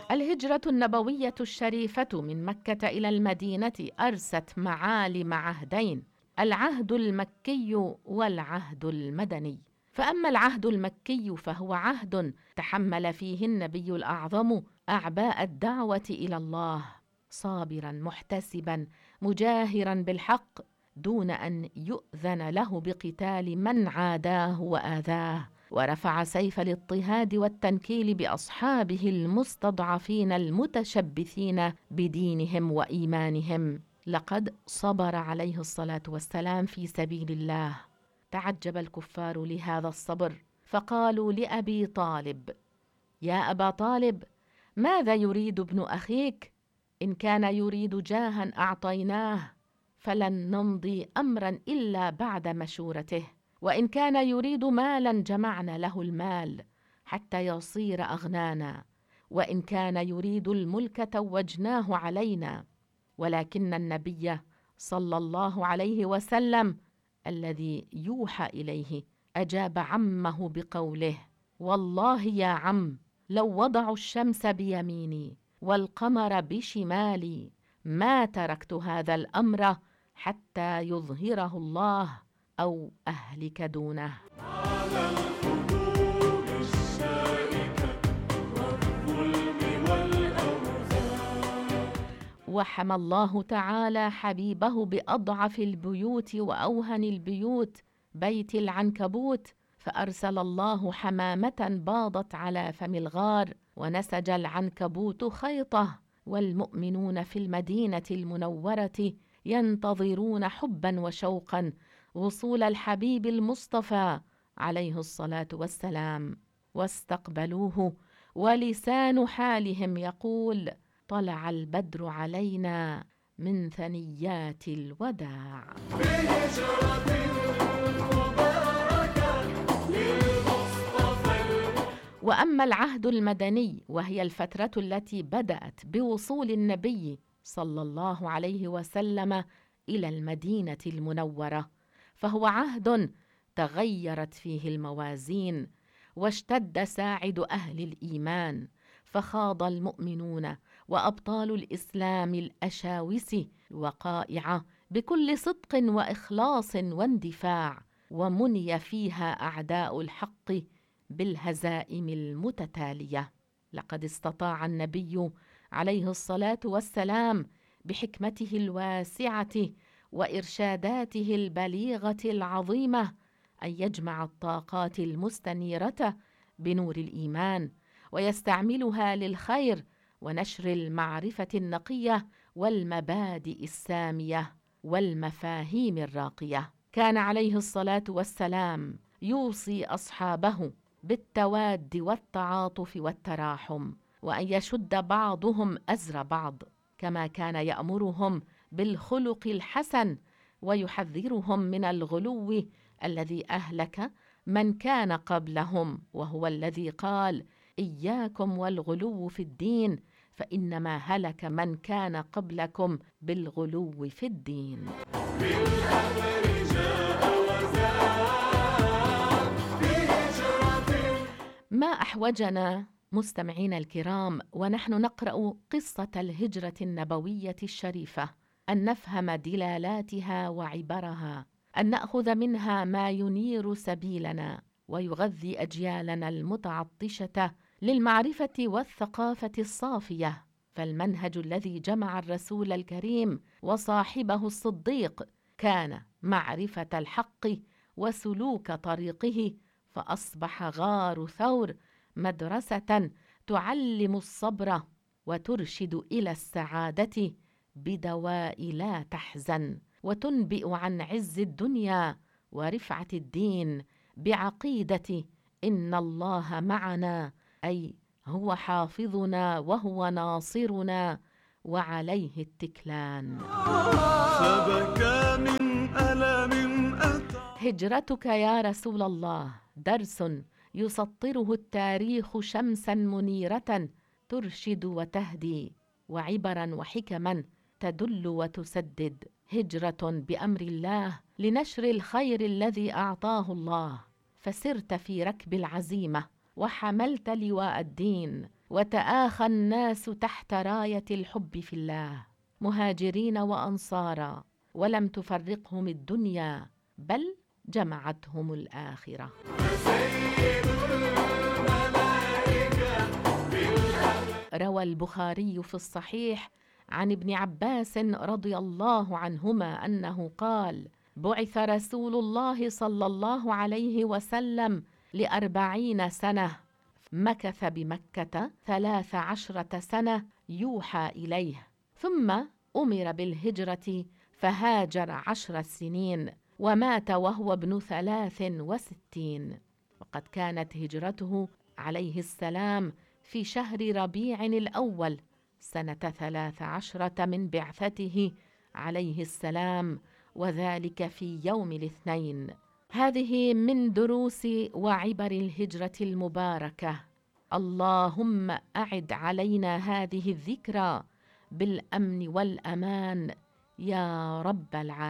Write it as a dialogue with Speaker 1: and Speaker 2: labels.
Speaker 1: الهجرة النبوية الشريفة من مكة إلى المدينة أرست معالم عهدين: العهد المكي والعهد المدني. فأما العهد المكي فهو عهد تحمل فيه النبي الأعظم أعباء الدعوة إلى الله، صابرا محتسبا مجاهرا بالحق دون أن يؤذن له بقتال من عاداه وآذاه، ورفع سيف الاضطهاد والتنكيل بأصحابه المستضعفين المتشبثين بدينهم وإيمانهم. لقد صبر عليه الصلاة والسلام في سبيل الله. تعجب الكفار لهذا الصبر، فقالوا لأبي طالب: يا أبا طالب، ماذا يريد ابن أخيك؟ إن كان يريد جاها أعطيناه، فلن نمضي أمرا إلا بعد مشورته، وإن كان يريد مالا جمعنا له المال حتى يصير أغنانا، وإن كان يريد الملك توجناه علينا. ولكن النبي صلى الله عليه وسلم الذي يوحى إليه أجاب عمه بقوله: والله يا عم، لو وضعوا الشمس بيميني والقمر بشمالي ما تركت هذا الأمر حتى يظهره الله أو أهلك دونه.
Speaker 2: على الخدود الشائكة والظلم والأوزار.
Speaker 1: وحمى الله تعالى حبيبه بأضعف البيوت وأوهن البيوت، بيت العنكبوت، فأرسل الله حمامة باضت على فم الغار، ونسج العنكبوت خيطه، والمؤمنون في المدينة المنورة ينتظرون حبا وشوقا وصول الحبيب المصطفى عليه الصلاة والسلام، واستقبلوه ولسان حالهم يقول: طلع البدر علينا من ثنيات الوداع. وأما العهد المدني وهي الفترة التي بدأت بوصول النبي صلى الله عليه وسلم إلى المدينة المنورة، فهو عهد تغيرت فيه الموازين، واشتد ساعد أهل الإيمان، فخاض المؤمنون وأبطال الإسلام الأشاوس الوقائع بكل صدق وإخلاص واندفاع، ومني فيها أعداء الحق بالهزائم المتتالية. لقد استطاع النبي عليه الصلاة والسلام بحكمته الواسعة وإرشاداته البليغة العظيمة أن يجمع الطاقات المستنيرة بنور الإيمان، ويستعملها للخير ونشر المعرفة النقية والمبادئ السامية والمفاهيم الراقية. كان عليه الصلاة والسلام يوصي أصحابه بالتواد والتعاطف والتراحم، وأن يشد بعضهم أزر بعض، كما كان يأمرهم بالخلق الحسن ويحذرهم من الغلو الذي أهلك من كان قبلهم، وهو الذي قال: إياكم والغلو في الدين فإنما هلك من كان قبلكم بالغلو في الدين. ما أحوجنا مستمعينا الكرام ونحن نقرأ قصة الهجرة النبوية الشريفة أن نفهم دلالاتها وعبرها، أن نأخذ منها ما ينير سبيلنا ويغذي أجيالنا المتعطشة للمعرفة والثقافة الصافية. فالمنهج الذي جمع الرسول الكريم وصاحبه الصديق كان معرفة الحق وسلوك طريقه، فأصبح غار ثور مدرسة تعلم الصبر وترشد إلى السعادة بدواء لا تحزن، وتنبئ عن عز الدنيا ورفعة الدين بعقيدة إن الله معنا، أي هو حافظنا وهو ناصرنا وعليه التكلان.
Speaker 2: فبكى من ألم أتى.
Speaker 1: هجرتك يا رسول الله درس يسطره التاريخ شمسا منيرة ترشد وتهدي، وعبرا وحكما تدل وتسدد. هجرة بأمر الله لنشر الخير الذي أعطاه الله، فسرت في ركب العزيمة وحملت لواء الدين، وتآخى الناس تحت راية الحب في الله مهاجرين وأنصارا، ولم تفرقهم الدنيا بل جمعتهم الآخرة. روى البخاري في الصحيح عن ابن عباس رضي الله عنهما أنه قال: بعث رسول الله صلى الله عليه وسلم ل40 سنة، مكث بمكة 13 سنة يوحى إليه، ثم أمر بالهجرة فهاجر 10 سنين، ومات وهو ابن 63. وقد كانت هجرته عليه السلام في شهر ربيع الأول سنة 13 من بعثته عليه السلام، وذلك في يوم الاثنين. هذه من دروس وعبر الهجرة المباركة. اللهم أعد علينا هذه الذكرى بالأمن والأمان يا رب العالمين.